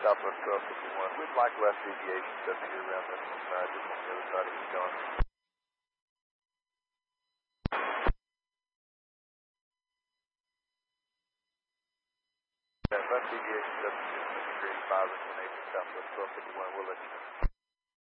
Southwest 1251. We'd like left deviation 7 to get around this one, just on the other side of East John. Left deviation 7 to 5 and 180 Southwest 1251. We'll let you know.